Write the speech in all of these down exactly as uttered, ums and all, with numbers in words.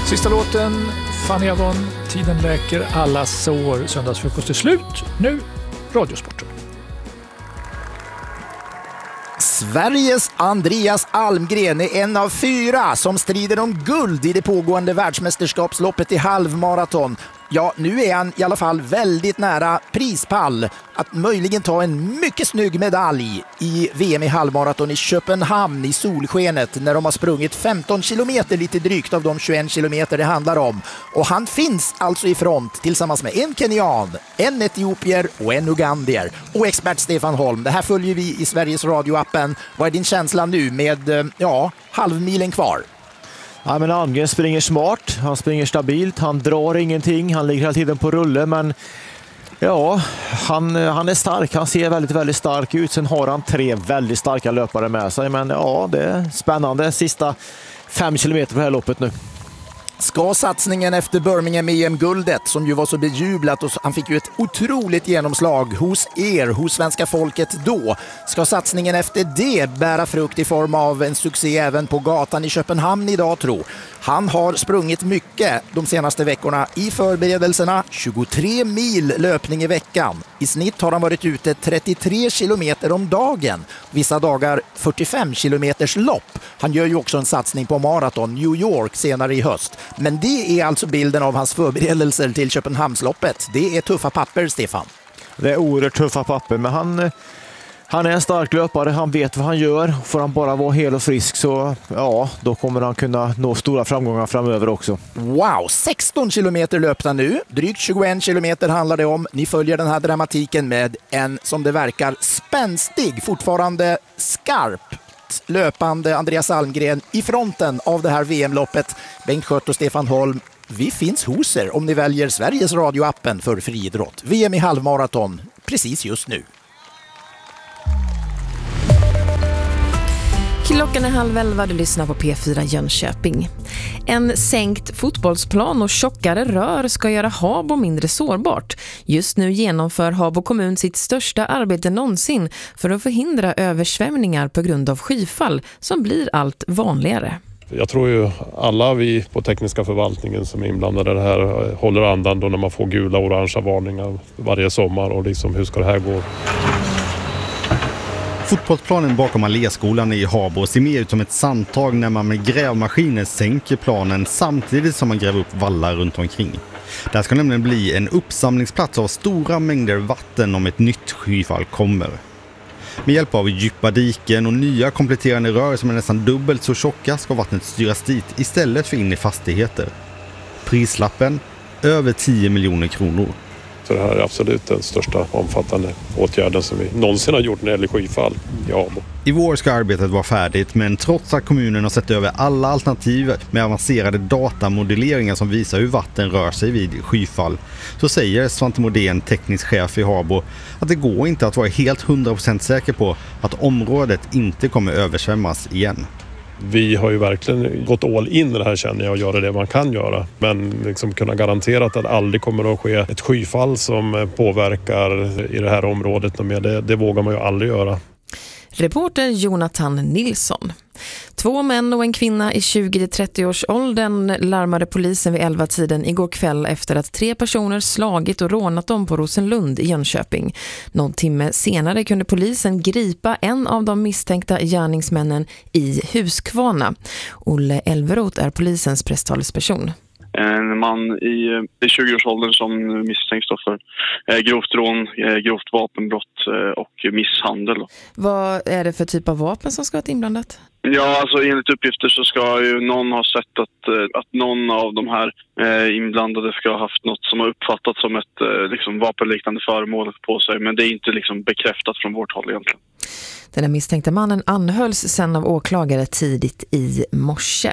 Sista låten, Fanny Avon, Tiden läker alla sår. Söndagsfrukost är slut. Nu Radiosporten. Sveriges Andreas Almgren är en av fyra som strider om guld i det pågående världsmästerskapsloppet i halvmaraton. Ja, nu är han i alla fall väldigt nära prispall att möjligen ta en mycket snygg medalj i V M i halvmaraton i Köpenhamn i solskenet när de har sprungit femton kilometer lite drygt av de tjugoett kilometer det handlar om. Och han finns alltså i front tillsammans med en kenyan, en etiopier och en ugandier. Och expert Stefan Holm, det här följer vi i Sveriges Radio-appen. Vad är din känsla nu med, ja, halvmilen kvar? Ja, men Almgren springer smart, han springer stabilt, han drar ingenting, han ligger hela tiden på rulle, men ja, han, han är stark, han ser väldigt, väldigt stark ut. Sen har han tre väldigt starka löpare med sig, men ja, det är spännande. Sista fem kilometer på det här loppet nu. Ska satsningen efter Birmingham E M-guldet, som ju var så bejublat och han fick ju ett otroligt genomslag hos er, hos svenska folket då, ska satsningen efter det bära frukt i form av en succé även på gatan i Köpenhamn idag, tro? Han har sprungit mycket de senaste veckorna i förberedelserna, tjugotre mil löpning i veckan. I snitt har han varit ute trettiotre kilometer om dagen, vissa dagar fyrtiofem kilometers lopp. Han gör ju också en satsning på maraton New York senare i höst. Men det är alltså bilden av hans förberedelser till Köpenhamnsloppet. Det är tuffa papper, Stefan. Det är oerhört tuffa papper, men han, han är en stark löpare, han vet vad han gör. Får han bara vara hel och frisk så ja, då kommer han kunna nå stora framgångar framöver också. Wow, sexton kilometer löpta nu. Drygt tjugoett kilometer handlar det om. Ni följer den här dramatiken med en, som det verkar, spänstig, fortfarande skarp löpande Andreas Almgren i fronten av det här V M-loppet. Bengt Skött och Stefan Holm, vi finns hos er om ni väljer Sveriges Radio-appen för friidrott. V M i halvmaraton precis just nu. Klockan är halv elva, du lyssnar på P fyra Jönköping. En sänkt fotbollsplan och tjockare rör ska göra Habo mindre sårbart. Just nu genomför Habo kommun sitt största arbete någonsin för att förhindra översvämningar på grund av skyfall som blir allt vanligare. Jag tror ju alla vi på tekniska förvaltningen som är inblandade i det här håller andan då när man får gula och orangea varningar varje sommar och liksom hur ska det här gå? Fotbollsplanen bakom Alléskolan i Habo ser mer ut som ett sandtag när man med grävmaskiner sänker planen samtidigt som man gräver upp vallar runt omkring. Där ska nämligen bli en uppsamlingsplats av stora mängder vatten om ett nytt skyfall kommer. Med hjälp av djupa diken och nya kompletterande rör som är nästan dubbelt så tjocka ska vattnet styras dit istället för in i fastigheter. Prislappen? Över tio miljoner kronor. Så det här är absolut den största omfattande åtgärden som vi någonsin har gjort när det gäller skyfall i Habo. I vår ska arbetet vara färdigt, men trots att kommunen har sett över alla alternativ med avancerade datamodelleringar som visar hur vatten rör sig vid skyfall, så säger Svante Modén, teknisk chef i Habo, att det går inte att vara helt hundra procent säker på att området inte kommer översvämmas igen. Vi har ju verkligen gått all in i det här, känner jag, och göra det man kan göra. Men liksom kunna garantera att det aldrig kommer att ske ett skyfall som påverkar i det här området. Det, det vågar man ju aldrig göra. Reporter Jonathan Nilsson. Två män och en kvinna i tjugo till trettio års åldern larmade polisen vid elva tiden igår kväll efter att tre personer slagit och rånat dem på Rosenlund i Jönköping. Någon timme senare kunde polisen gripa en av de misstänkta gärningsmännen i Huskvarna. Olle Elveroth är polisens presstalesperson. En man i, i tjugo-årsåldern som misstänks för eh, grovt rån, eh, grovt vapenbrott eh, och misshandel. Vad är det för typ av vapen som ska vara inblandat? Ja, alltså enligt uppgifter så ska ju någon ha sett att, eh, att någon av de här eh, inblandade ska ha haft något som har uppfattats som ett eh, liksom vapenliknande föremål på sig. Men det är inte liksom bekräftat från vårt håll egentligen. Den här misstänkta mannen anhölls sen av åklagare tidigt i morse.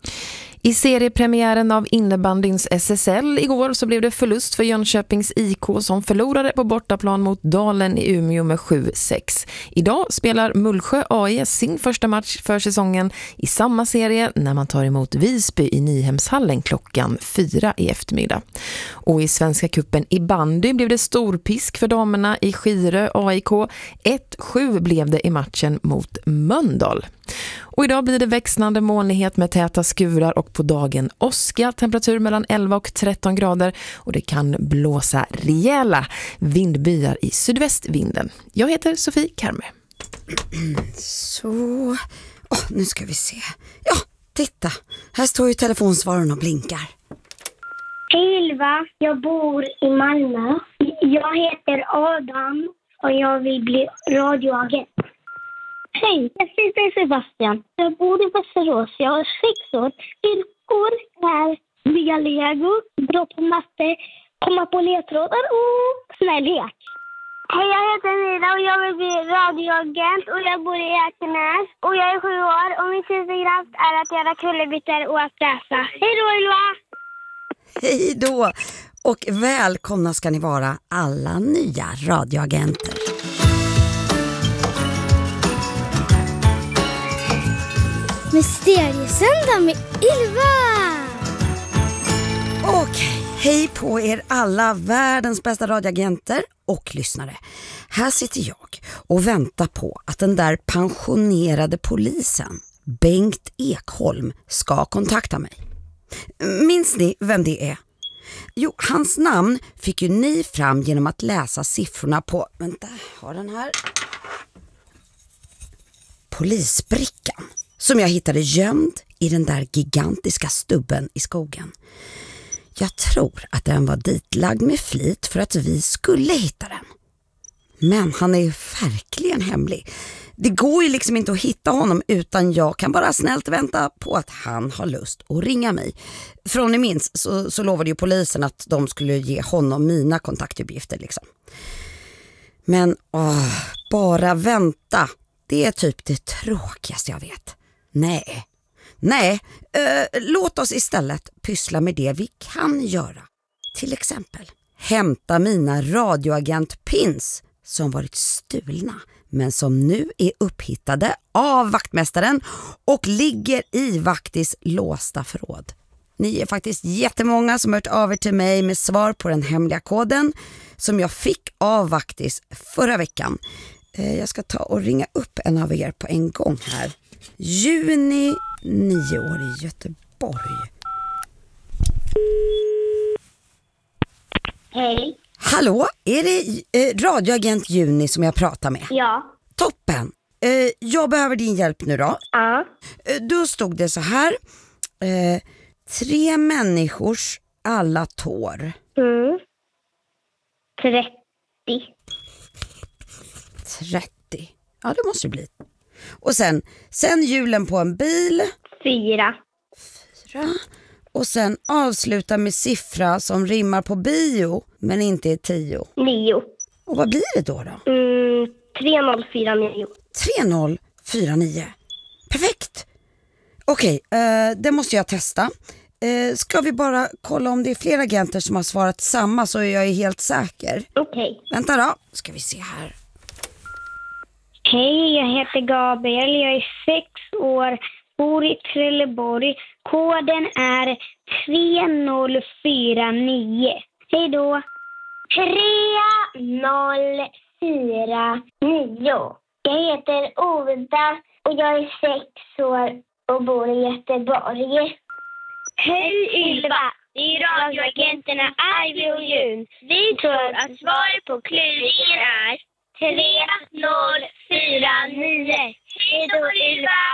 I seriepremiären av innebandyns S S L igår så blev det förlust för Jönköpings I K som förlorade på bortaplan mot Dalen i Umeå med sju sex. Idag spelar Mullsjö A I sin första match för säsongen i samma serie när man tar emot Visby i Nyhemshallen klockan fyra i eftermiddag. Och i Svenska kuppen i bandy blev det storpisk för damerna i Skirö A I K. ett sju blev det i matchen mot Mölndal. Och idag blir det växlande molnighet med täta skurar och på dagen åska, temperatur mellan elva och tretton grader och det kan blåsa rejäla vindbyar i sydvästvinden. Jag heter Sofie Karme. Så, oh, nu ska vi se. Ja, titta, här står ju telefonsvararen och blinkar. Hej Ylva, jag bor i Malmö. Jag heter Adam och jag vill bli radioagent. Hej, jag heter Sebastian. Jag bor i Västerås. Jag är sex år. Yrkor är bygga lego, bra på matte, komma på ledtrådar och snällhet. Hej, jag heter Nina och jag vill bli radioagent och jag bor i Ekenäs. Och jag är sju år och min superkraft är att göra kullerbyttor och att läsa. Hej då Ylva! Hej då! Och välkomna ska ni vara alla nya radioagenter. Mysteriesöndag med Ylva! Okej, hej på er alla världens bästa radioagenter och lyssnare. Här sitter jag och väntar på att den där pensionerade polisen, Bengt Ekholm, ska kontakta mig. Minns ni vem det är? Jo, hans namn fick ju ni fram genom att läsa siffrorna på, vänta, har den här, polisbrickan. Som jag hittade gömd i den där gigantiska stubben i skogen. Jag tror att den var ditlagd med flit för att vi skulle hitta den. Men han är ju verkligen hemlig. Det går ju liksom inte att hitta honom utan jag kan bara snällt vänta på att han har lust att ringa mig. Från ni minns så, så lovade ju polisen att de skulle ge honom mina kontaktuppgifter liksom. Men åh, bara vänta. Det är typ det tråkigaste jag vet. Nej, nej, eh, låt oss istället pyssla med det vi kan göra. Till exempel hämta mina radioagent-pins som varit stulna men som nu är upphittade av vaktmästaren och ligger i Vaktis låsta förråd. Ni är faktiskt jättemånga som hört av er till mig med svar på den hemliga koden som jag fick av Vaktis förra veckan. Eh, jag ska ta och ringa upp en av er på en gång här. Juni, nio år i Göteborg. Hej. Hallå, är det eh, radioagent Juni som jag pratar med? Ja. Toppen. Eh, jag behöver din hjälp nu då. Ja. Eh, då stod det så här. Eh, tre människors alla tår. Mm. trettio. trettio. Ja, det måste det bli. Och sen, sen hjulen på en bil. Fyra. Fyra. Och sen avsluta med siffra som rimmar på bio men inte är tio. Nio. Och vad blir det då då? Mm, tre noll fyra nio. tre noll fyra nio. Perfekt. Okej, eh, det måste jag testa. Eh, ska vi bara kolla om det är fler agenter som har svarat samma så jag är helt säker. Okej. Vänta då, ska vi se här. Hej, jag heter Gabriel. Jag är sex år, bor i Trelleborg. Koden är tre noll fyra nio. Hej då. tre noll fyra nio. Jag heter Oda och jag är sex år och bor i Göteborg. Hej Ylva, det är radioagenterna Ivy och Jun. Vi tror att svaret på kluringen är tre noll fyra nio. Hej då Ylva!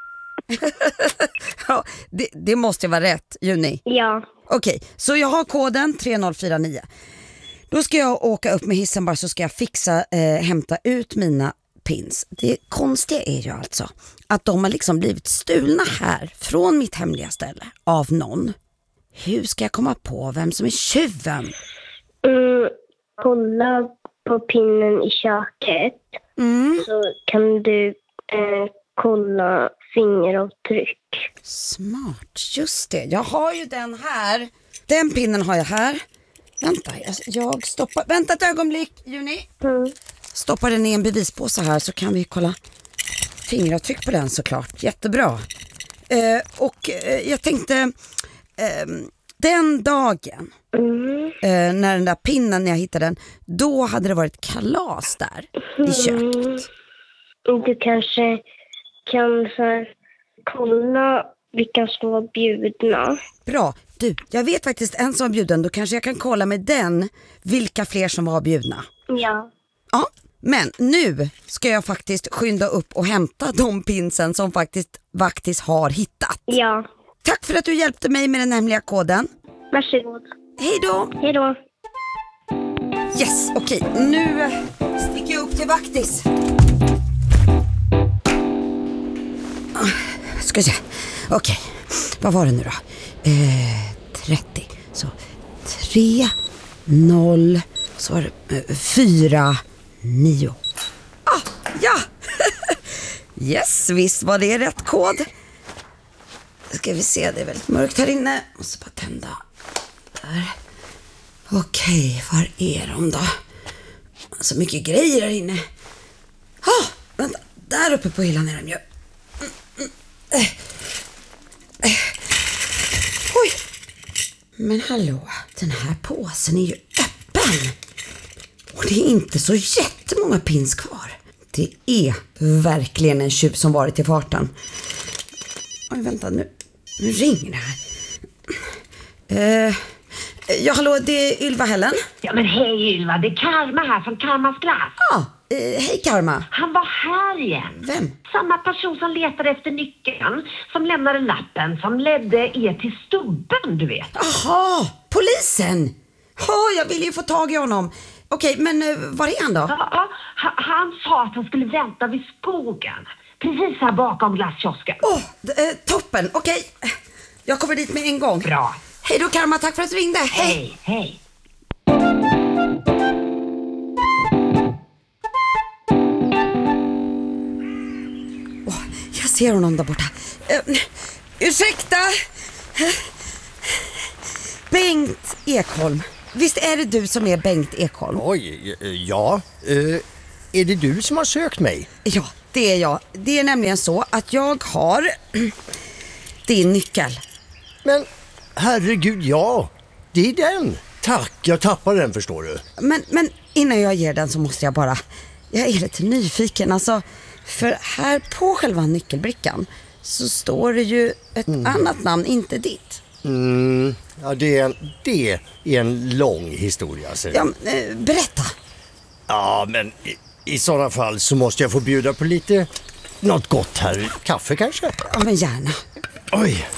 Ja, det, det måste vara rätt, Juni. Ja. Okej, så jag har koden tre noll fyra nio. Då ska jag åka upp med hissen bara så ska jag fixa, eh, hämta ut mina pins. Det konstiga är ju alltså att de har liksom blivit stulna här från mitt hemliga ställe av någon. Hur ska jag komma på vem som är tjuven? Mm, kolla på pinnen i köket. Mm. Så kan du eh, kolla fingeravtryck. Smart, just det. Jag har ju den här. Den pinnen har jag här. Vänta, jag, jag stoppar. Vänta ett ögonblick, Juni. Mm. Stoppar den i en bevispåse här så kan vi kolla fingeravtryck på den såklart. Jättebra. Eh, och eh, jag tänkte eh, den dagen Mm. eh, när den där pinnen, när jag hittade den, då hade det varit kalas där i köket. Mm. Du kanske kan så här, kolla vilka som var bjudna. Bra. Du, jag vet faktiskt en som var bjuden. Då kanske jag kan kolla med den vilka fler som var bjudna. Ja. Ja, men nu ska jag faktiskt skynda upp och hämta de pinsen som faktiskt Vaktis har hittat. Ja. Tack för att du hjälpte mig med den hemliga koden. Varsågod. Hej då. Hej då. Yes, okej. Okay. Nu sticker jag upp till Vaktis. Ska se. Okej, okay. Vad var det nu då? Eh, trettio. Så tre, noll, så var det eh, fyra, nio. Ah, ja! Yes, visst var det rätt kod. Ska vi se, det är väldigt mörkt här inne. Måste bara tända. Där. Okej, var är de då? Så mycket grejer här inne. Ah, vänta, där uppe på hyllan är de ju. Mm, mm, eh. Eh. Oj. Men hallå, den här påsen är ju öppen. Och det är inte så jättemånga pins kvar. Det är verkligen en tjuv som varit i farten. Oj, vänta nu. Nu ringer det här. Eh, ja, hallå, det är Ylva Helen. Ja, men hej Ylva, det är Karma här från Karmas glass. Ja, eh, hej Karma. Han var här igen. Vem? Samma person som letade efter nyckeln, som lämnade lappen, som ledde er till stubben, du vet. Jaha, polisen. Ja, jag vill ju få tag i honom. Okej, men uh, var är han då? Ja, han, han sa att han skulle vänta vid skogen. Precis här bakom glasskiosken. Åh, oh, uh, toppen. Okej, jag kommer dit med en gång. Bra. Hej då Karma, tack för att du ringde. Hej, hej. Oh, jag ser honom där borta. Uh, ursäkta. Bengt Ekholm. Visst är det du som är Bengt Ekholm? Oj, ja. Uh, är det du som har sökt mig? Ja, det är jag. Det är nämligen så att jag har din nyckel. Men herregud, ja. Det är den. Tack, jag tappade den, förstår du. Men, men innan jag ger den så måste jag bara... Jag är lite nyfiken. Alltså, för här på själva nyckelbrickan så står det ju ett mm. annat namn, inte ditt. Mm, ja, det är, en, det är en lång historia. Så. Ja, äh, berätta. Ja, men i, i sådana fall så måste jag få bjuda på lite något gott här. Kaffe kanske? Ja, men gärna. Oj.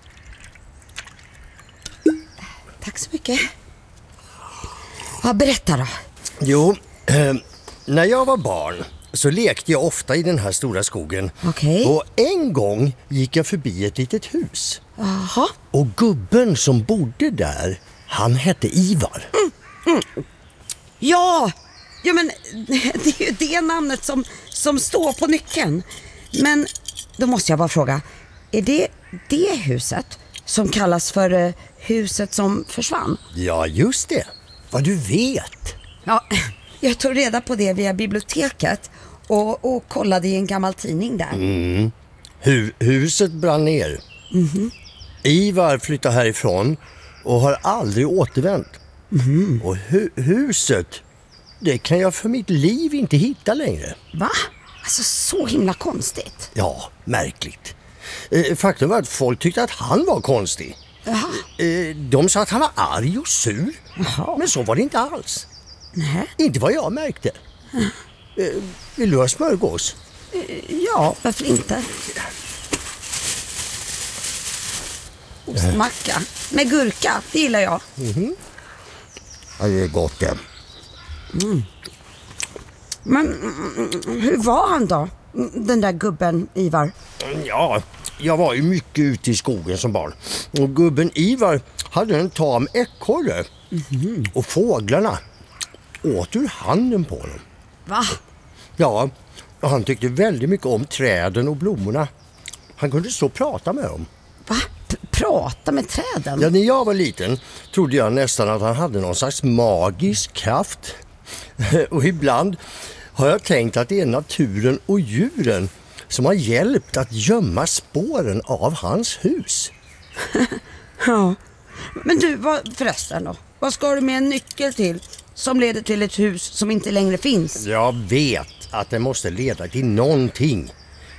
Tack så mycket. Ja, berätta då. Jo, eh, när jag var barn så lekte jag ofta i den här stora skogen. Okej. Och en gång gick jag förbi ett litet hus. Jaha. Och gubben som bodde där, han hette Ivar. Mm, mm. Ja, ja, men det är ju det namnet som, som står på nyckeln. Men då måste jag bara fråga, är det det huset som kallas för uh, huset som försvann? Ja, just det. Vad du vet. Ja, jag tog reda på det via biblioteket och, och kollade i en gammal tidning där. Mm. Hu- huset brann ner. Mm-hmm. Ivar flyttade härifrån och har aldrig återvänt. Mm. Och hu- huset, det kan jag för mitt liv inte hitta längre. Va? Alltså så himla konstigt. Ja, märkligt. Eh, faktum var att folk tyckte att han var konstig. Jaha. Eh, de sa att han var arg och sur. Jaha. Men så var det inte alls. Nej. Inte vad jag märkte. Eh, vill du ha smörgås? Eh, ja, varför inte? Ostmacka med gurka, det gillar jag. Mm-hmm. Ja, det är gott det. Mm. Men hur var han då, den där gubben Ivar? Ja, jag var ju mycket ute i skogen som barn. Och gubben Ivar hade en tam ekorre. Mm-hmm. Och fåglarna åt ur handen på honom. Va? Ja, och han tyckte väldigt mycket om träden och blommorna. Han kunde så prata med dem. Va? P- prata med träden? Ja, när jag var liten trodde jag nästan att han hade någon slags magisk kraft. Och ibland har jag tänkt att det är naturen och djuren som har hjälpt att gömma spåren av hans hus. Ja, men du, vad, förresten då? Vad ska du med en nyckel till som leder till ett hus som inte längre finns? Jag vet att det måste leda till någonting.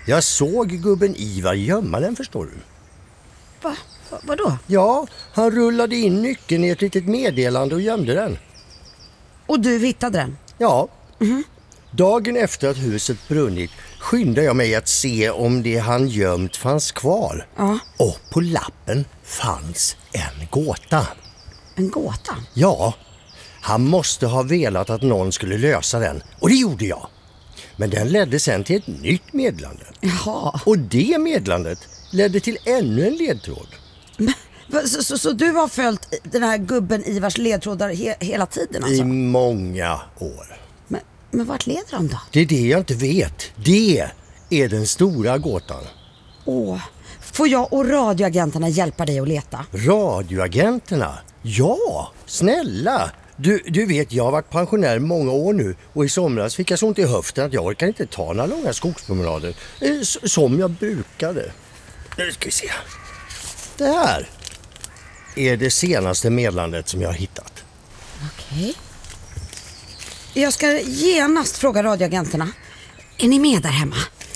Jag såg gubben Ivar gömma den, förstår du. Va? Va? Vadå? Ja, han rullade in nyckeln i ett litet meddelande och gömde den. Och du hittade den? Ja. Mm-hmm. Dagen efter att huset brunnit skyndade jag mig att se om det han gömt fanns kvar. Ja. Och på lappen fanns en gåta. En gåta? Ja, han måste ha velat att någon skulle lösa den. Och det gjorde jag. Men den ledde sen till ett nytt meddelande. Jaha. Och det meddelandet ledde till ännu en ledtråd. Men, så, så, så du har följt den här gubben Ivars ledtrådar he, hela tiden alltså? I många år. Men, men vart leder de då? Det är det jag inte vet. Det är den stora gåtan. Åh, får jag och radioagenterna hjälpa dig att leta? Radioagenterna? Ja, snälla. Du, du vet, jag har varit pensionär många år nu och i somras fick jag så ont i höften att jag orkar inte ta några långa skogspromenader eh, som jag brukade. Nu ska vi se. Det här är det senaste meddelandet som jag har hittat. Okej. Jag ska genast fråga radioagenterna. Är ni med där hemma?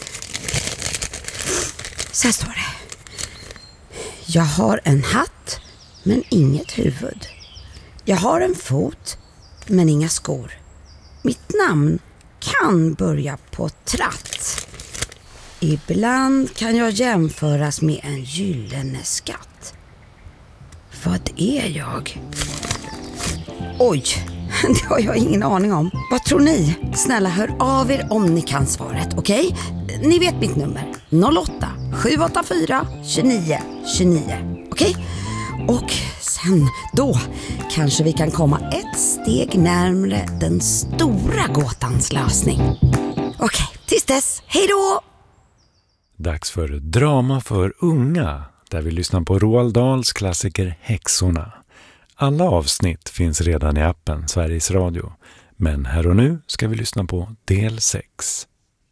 Så här står det. Jag har en hatt men inget huvud. Jag har en fot men inga skor. Mitt namn kan börja på tratt. Ibland kan jag jämföras med en gyllene skatt. Vad är jag? Oj, det har jag ingen aning om. Vad tror ni? Snälla hör av er om ni kan svaret, okej? Okay? Ni vet mitt nummer. noll åtta sju åtta fyra tjugonio tjugonio. Okej? Okay? Och sen då kanske vi kan komma ett steg närmare den stora gåtans lösning. Okej, okay, tills dess. Hej då! Dags för drama för unga, där vi lyssnar på Roald Dahls klassiker Häxorna. Alla avsnitt finns redan i appen Sveriges Radio, men här och nu ska vi lyssna på del sex.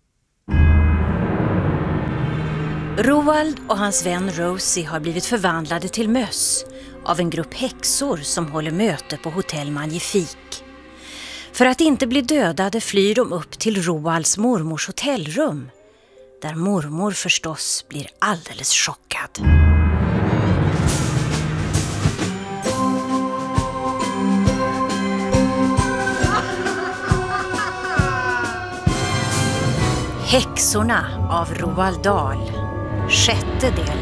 Roald och hans vän Rosie har blivit förvandlade till möss av en grupp häxor som håller möte på hotell Magnifik. För att inte bli dödade flyr de upp till Roalds mormors hotellrum, där mormor förstås blir alldeles chockad. Häxorna av Roald Dahl. Sjätte del.